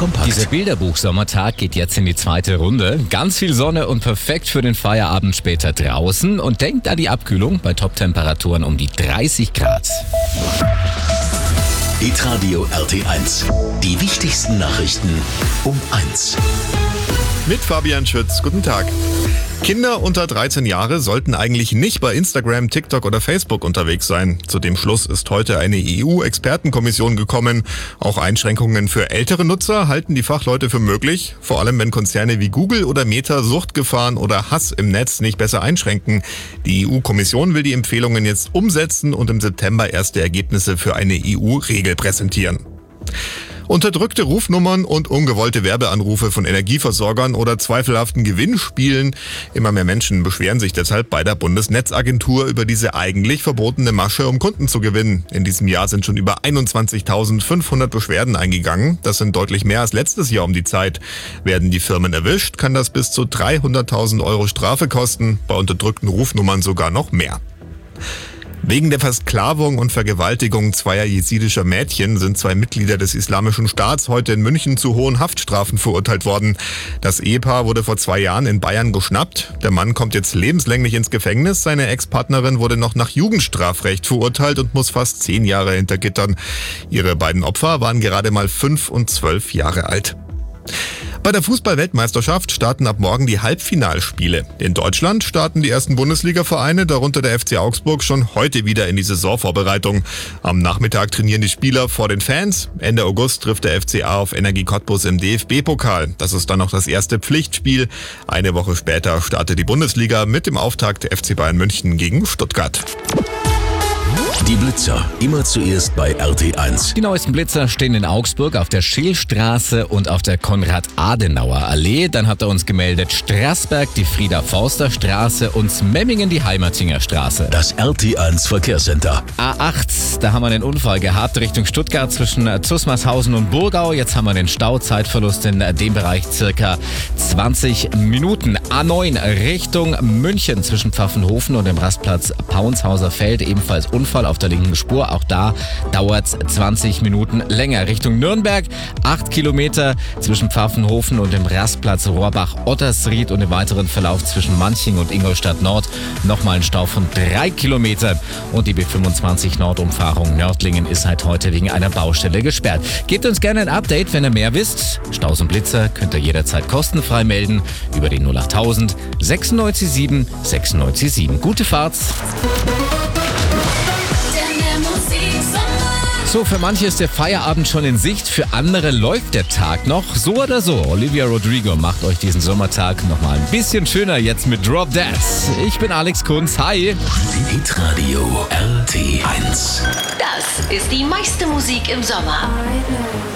kompakt. Dieser Bilderbuch-Sommertag geht jetzt in die zweite Runde. Ganz viel Sonne und perfekt für den Feierabend später draußen. Und denkt an die Abkühlung bei Top-Temperaturen um die 30 Grad. Hitradio RT1. Die wichtigsten Nachrichten um 1. Mit Fabian Schütz. Guten Tag. Kinder unter 13 Jahre sollten eigentlich nicht bei Instagram, TikTok oder Facebook unterwegs sein. Zu dem Schluss ist heute eine EU-Expertenkommission gekommen. Auch Einschränkungen für ältere Nutzer halten die Fachleute für möglich. Vor allem, wenn Konzerne wie Google oder Meta Suchtgefahren oder Hass im Netz nicht besser einschränken. Die EU-Kommission will die Empfehlungen jetzt umsetzen und im September erste Ergebnisse für eine EU-Regel präsentieren. Unterdrückte Rufnummern und ungewollte Werbeanrufe von Energieversorgern oder zweifelhaften Gewinnspielen. Immer mehr Menschen beschweren sich deshalb bei der Bundesnetzagentur über diese eigentlich verbotene Masche, um Kunden zu gewinnen. In diesem Jahr sind schon über 21.500 Beschwerden eingegangen. Das sind deutlich mehr als letztes Jahr um die Zeit. Werden die Firmen erwischt, kann das bis zu 300.000 Euro Strafe kosten. Bei unterdrückten Rufnummern sogar noch mehr. Wegen der Versklavung und Vergewaltigung zweier jesidischer Mädchen sind 2 Mitglieder des Islamischen Staats heute in München zu hohen Haftstrafen verurteilt worden. Das Ehepaar wurde vor 2 Jahren in Bayern geschnappt. Der Mann kommt jetzt lebenslänglich ins Gefängnis. Seine Ex-Partnerin wurde noch nach Jugendstrafrecht verurteilt und muss fast 10 Jahre hinter Gittern. Ihre beiden Opfer waren gerade mal 5 und 12 Jahre alt. Bei der Fußball-Weltmeisterschaft starten ab morgen die Halbfinalspiele. In Deutschland starten die ersten Bundesliga-Vereine, darunter der FC Augsburg, schon heute wieder in die Saisonvorbereitung. Am Nachmittag trainieren die Spieler vor den Fans. Ende August trifft der FCA auf Energie Cottbus im DFB-Pokal. Das ist dann noch das erste Pflichtspiel. Eine Woche später startet die Bundesliga mit dem Auftakt der FC Bayern München gegen Stuttgart. Die Blitzer, immer zuerst bei RT1. Die neuesten Blitzer stehen in Augsburg auf der Schillstraße und auf der Konrad-Adenauer-Allee. Dann hat er uns gemeldet Straßberg, die Frieda-Forster-Straße und Memmingen, die Heimertinger Straße. Das RT1 Verkehrscenter. A8, da haben wir einen Unfall gehabt Richtung Stuttgart zwischen Zusmarshausen und Burgau. Jetzt haben wir den Stauzeitverlust in dem Bereich circa 20 Minuten. A9 Richtung München zwischen Pfaffenhofen und dem Rastplatz Paunshauser Feld. Ebenfalls Unfall auf der linken Spur. Auch da dauert es 20 Minuten länger. Richtung Nürnberg 8 Kilometer zwischen Pfaffenhofen und dem Rastplatz Rohrbach-Ottersried und im weiteren Verlauf zwischen Manching und Ingolstadt Nord nochmal ein Stau von 3 Kilometern. Und die B25 Nordumfahrung Nördlingen ist seit heute wegen einer Baustelle gesperrt. Gebt uns gerne ein Update, wenn ihr mehr wisst. Staus und Blitzer könnt ihr jederzeit kostenfrei melden über den 08000 967 967. Gute Fahrt! So, für manche ist der Feierabend schon in Sicht, für andere läuft der Tag noch. So oder so, Olivia Rodrigo macht euch diesen Sommertag nochmal ein bisschen schöner jetzt mit Drop Dead. Ich bin Alex Kunz, hi! Hitradio RT1. Das ist die meiste Musik im Sommer.